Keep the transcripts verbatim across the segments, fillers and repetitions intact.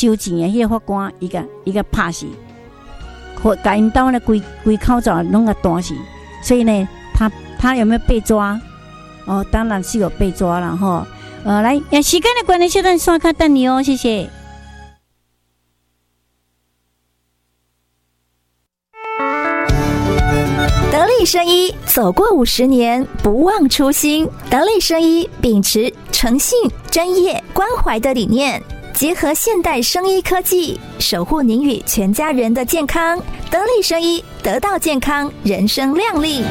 收钱的迄个法官，伊个伊个拍死，或甲因兜呢规规口罩拢个断死，所以呢，他他有没有被抓？哦，当然是有被抓了哈。呃，来，时间的关系，小段刷卡等你哦，谢谢。 得力生医走过五十年，不忘初心。得力生医秉持诚信、专业、关怀的理念，结合现代生医科技，守护您与全家人的健康。得力生医，得到健康，人生亮丽。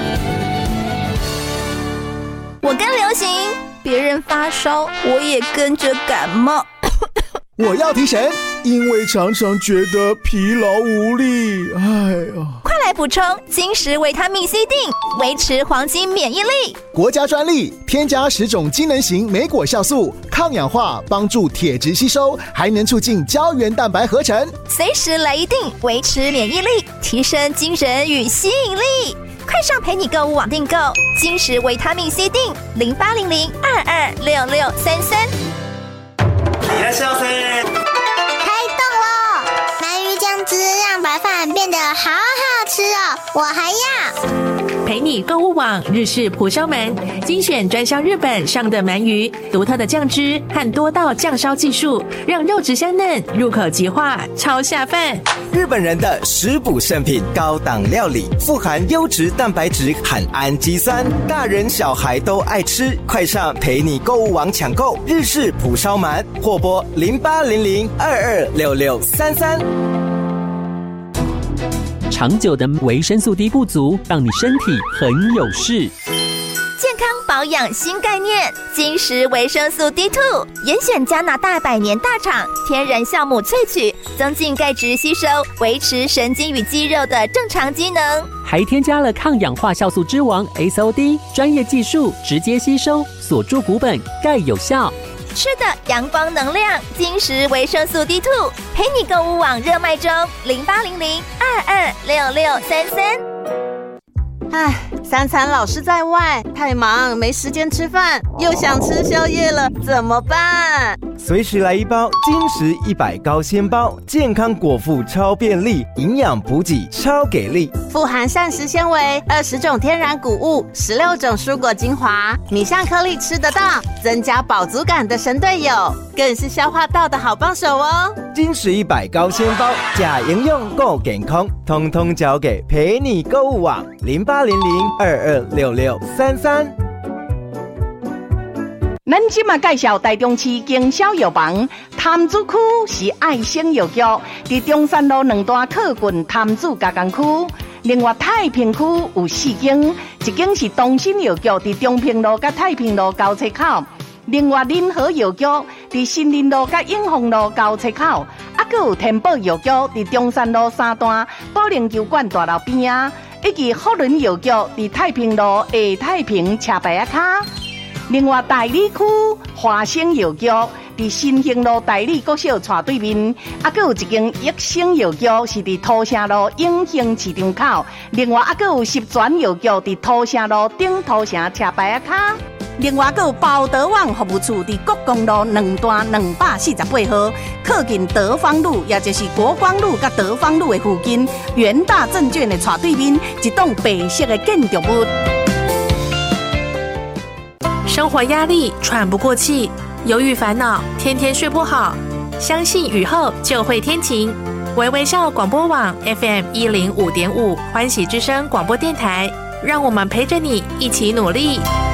我跟流行，别人发烧，我也跟着感冒。 我要提神，因为常常觉得疲劳无力。哎呀， 快来补充金石维他命 C 锭，维持黄金免疫力。 国家专利，添加十种机能型莓果酵素，抗氧化，帮助铁质吸收，还能促进胶原蛋白合成。 随时来一锭，维持免疫力，提升精神与吸引力。快上陪你购物网订购金石维他命 C 锭，零八零零二二六六三三。 いらっしゃいませ。 开动了！鳗鱼酱汁让白饭变得好好吃哦，我还要。 陪你购物网日式蒲烧鳗，精选专销日本上的鳗鱼，独特的酱汁和多道酱烧技术，让肉质香嫩，入口即化，超下饭。 日本人的食补圣品，高档料理，富含优质蛋白质和氨基酸，大人小孩都爱吃。快上陪你购物网抢购日式蒲烧鳗，或拨零八零零二二六六三三。 长久的维生素 D 不足，让你身体很有事。 健康保养新概念，金石维生素 D 二 严选加拿大百年大厂天然酵母萃取，增进钙质吸收，维持神经与肌肉的正常机能， 还添加了抗氧化酵素之王 S O D， 专业技术直接吸收，锁住骨本，钙有效。 吃的阳光能量，金石维生素 D 二 陪你购物网热卖中，零八零零二二六六三三。 唉，三餐老是在外，太忙没时间吃饭，又想吃宵夜了，怎么办？ 随时来一包金石一百高纤包，健康果腹超便利，营养补给超给力， 富含膳食纤维、二十种天然谷物、十六种蔬果精华，米香颗粒吃得到，增加饱足感的神队友，更是消化道的好帮手哦。 金石一百高纤包，假营养够健康，通通交给陪你购物网零八零零二二六六三三。 咱今嘛介绍台中市经销药房，潭子区是爱生药局，伫中山路两段靠近潭子加工区。另外太平区有四间，一间是东新药局，伫中平路甲太平路交叉口。另外仁和药局伫新林路甲永丰路交叉口，啊，还有天宝药局伫中山路三段保龄球馆大楼边啊，以及福伦药局伫太平路下太平车牌啊卡。另外大理区华生药局伫新兴路大理国小斜对面，啊，还有一间益生药局是伫土城路永兴市场口。另外啊，还有十全药局伫土城路顶土城车牌啊卡。另外，还有包德网服务处伫国公路两段两百四十八号，靠近德芳路，也就是国光路甲德芳路的附近，元大证券的斜对面，一栋白色的建筑物。 生活压力，喘不过气，忧郁烦恼，天天睡不好。相信雨后就会天晴。微微笑广播网 F M 一零五点五，欢喜之声广播电台，让我们陪着你一起努力。